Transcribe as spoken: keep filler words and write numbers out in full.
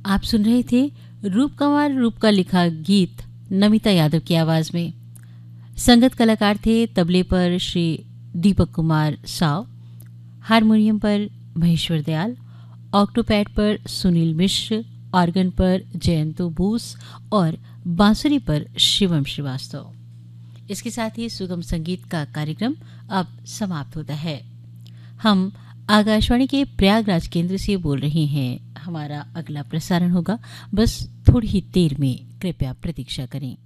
आप सुन रहे थे रूप कुमार रूप का लिखा गीत नमिता यादव की आवाज़ में। संगत कलाकार थे तबले पर श्री दीपक कुमार साव, हारमोनियम पर महेश्वर दयाल, ऑक्टोपैड पर सुनील मिश्र, ऑर्गन पर जयंतो बोस और बांसुरी पर शिवम श्रीवास्तव। इसके साथ ही सुगम संगीत का कार्यक्रम अब समाप्त होता है। हम आकाशवाणी के प्रयागराज केंद्र से बोल रहे हैं। हमारा अगला प्रसारण होगा बस थोड़ी ही देर में, कृपया प्रतीक्षा करें।